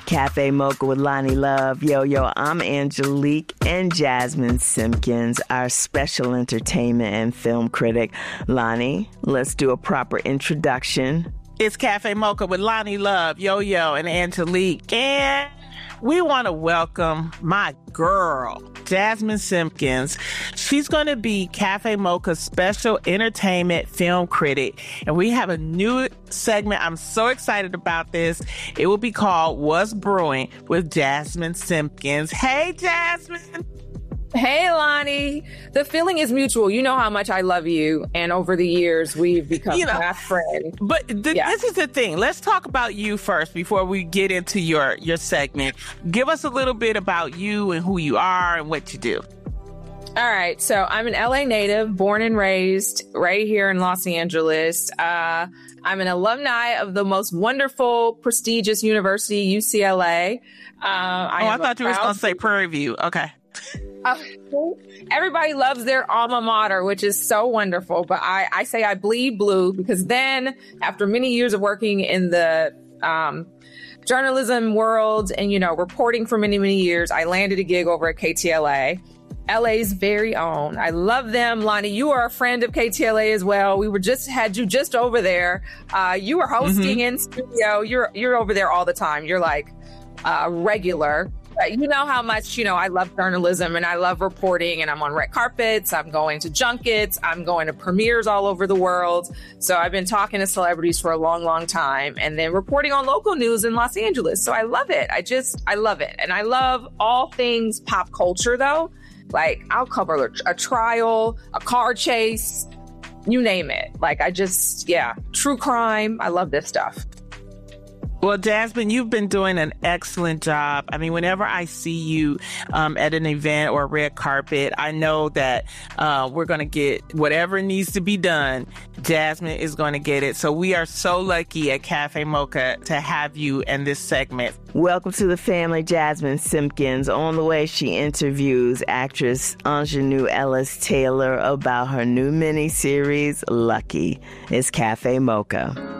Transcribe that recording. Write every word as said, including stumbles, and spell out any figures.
Cafe Mocha with Lonnie Love. Yo, yo, I'm Angelique and Jasmine Simpkins, our special entertainment and film critic. Lonnie, let's do a proper introduction. It's Cafe Mocha with Lonnie Love, Yo, yo, and Angelique. And we want to welcome my girl, Jasmine Simpkins. She's going to be Cafe Mocha's special entertainment film critic. And we have a new segment. I'm so excited about this. It will be called What's Brewing with Jasmine Simpkins. Hey, Jasmine. Hey, Lonnie. The feeling is mutual. You know how much I love you. And over the years, we've become you know, fast friends. But th- yeah. this is the thing. Let's talk about you first before we get into your, your segment. Give us a little bit about you and who you are and what you do. All right. So I'm an L A native, born and raised right here in Los Angeles. Uh, I'm an alumni of the most wonderful, prestigious university, U C L A. Uh, I oh, I thought you were going to say Prairie View. Okay. Uh, everybody loves their alma mater, which is so wonderful. But I, I say I bleed blue because then after many years of working in the um, journalism world and, you know, reporting for many, many years, I landed a gig over at K T L A, L A's very own. I love them. Lonnie, you are a friend of K T L A as well. We were just had you just over there. Uh, you were hosting mm-hmm. in studio. You're, you're over there all the time. You're like uh, regular. You know how much, you know, I love journalism and I love reporting, and I'm on red carpets. I'm going to junkets. I'm going to premieres all over the world. So I've been talking to celebrities for a long, long time and then reporting on local news in Los Angeles. So I love it. I just, I love it. And I love all things pop culture, though. Like I'll cover a, a trial, a car chase, you name it. Like I just, yeah, true crime. I love this stuff. Well, Jasmine, you've been doing an excellent job. I mean, whenever I see you um, at an event or a red carpet, I know that uh, we're going to get whatever needs to be done. Jasmine is going to get it. So we are so lucky at Cafe Mocha to have you in this segment. Welcome to the family, Jasmine Simpkins. On the way, she interviews actress Ingenue Ellis Taylor about her new miniseries, Lucky. It's Cafe Mocha.